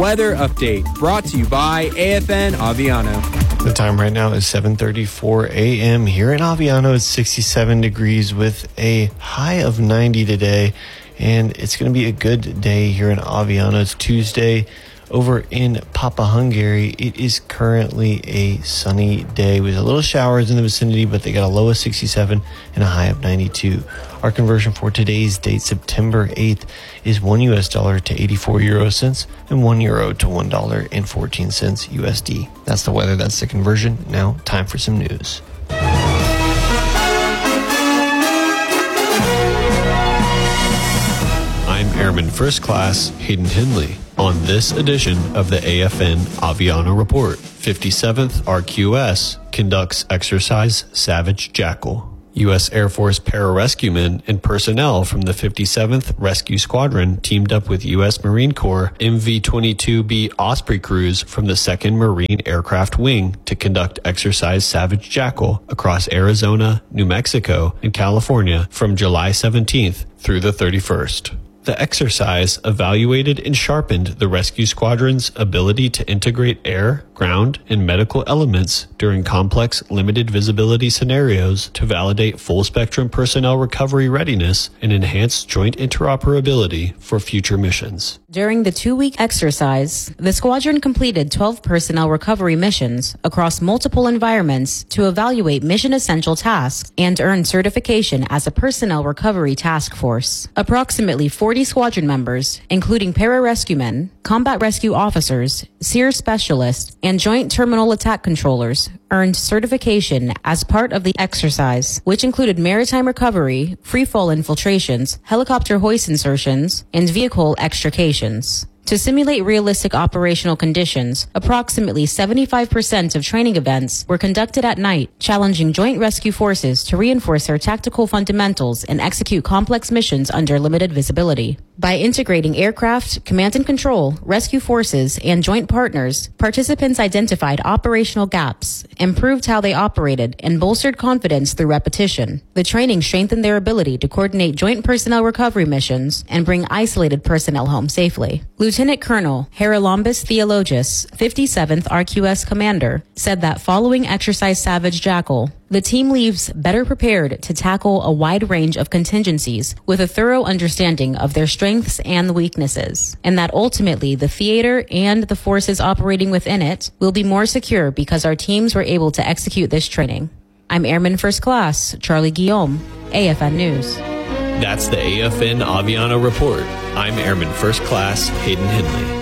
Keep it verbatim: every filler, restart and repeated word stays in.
weather update brought to you by A F N Aviano. The time right now is seven thirty-four a.m. Here in Aviano, it's sixty-seven degrees with a high of ninety today. And it's going to be a good day here in Aviano. It's Tuesday. Over in Papa Hungary, it is currently a sunny day with a little showers in the vicinity, but they got a low of sixty-seven and a high of ninety-two. Our conversion for today's date, September eighth, is one U S dollar to eighty-four euro cents and one euro to one dollar and fourteen cents U S D. That's the weather. That's the conversion. Now, time for some news. I'm Airman First Class Hayden Hindley. On this edition of the A F N Aviano Report, fifty-seventh R Q S conducts exercise Savage Jackal. U S Air Force pararescuemen and personnel from the fifty-seventh Rescue Squadron teamed up with U S Marine Corps M V twenty-two B Osprey crews from the second Marine Aircraft Wing to conduct exercise Savage Jackal across Arizona, New Mexico, and California from July seventeenth through the thirty-first. The exercise evaluated and sharpened the rescue squadron's ability to integrate air, ground, and medical elements during complex limited visibility scenarios to validate full-spectrum personnel recovery readiness and enhance joint interoperability for future missions. During the two-week exercise, the squadron completed twelve personnel recovery missions across multiple environments to evaluate mission-essential tasks and earn certification as a personnel recovery task force. Approximately forty squadron members, including pararescuemen, combat rescue officers, S E R specialists, and joint terminal attack controllers, earned certification as part of the exercise, which included maritime recovery, free-fall infiltrations, helicopter hoist insertions, and vehicle extrications. To simulate realistic operational conditions, approximately seventy-five percent of training events were conducted at night, challenging joint rescue forces to reinforce their tactical fundamentals and execute complex missions under limited visibility. By integrating aircraft, command and control, rescue forces, and joint partners, participants identified operational gaps, improved how they operated, and bolstered confidence through repetition. The training strengthened their ability to coordinate joint personnel recovery missions and bring isolated personnel home safely. Lieutenant Colonel Haralambos Theologius, fifty-seventh R Q S Commander, said that following Exercise Savage Jackal, the team leaves better prepared to tackle a wide range of contingencies with a thorough understanding of their strengths and weaknesses, and that ultimately the theater and the forces operating within it will be more secure because our teams were able to execute this training. I'm Airman First Class Charlie Guillaume, A F N News. That's the A F N Aviano Report. I'm Airman First Class Hayden Hindley.